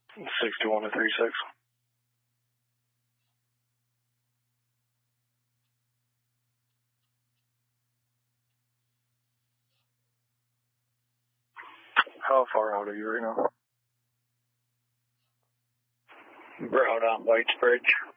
61 to 36. How far out are you right now? We're out on Whites Bridge.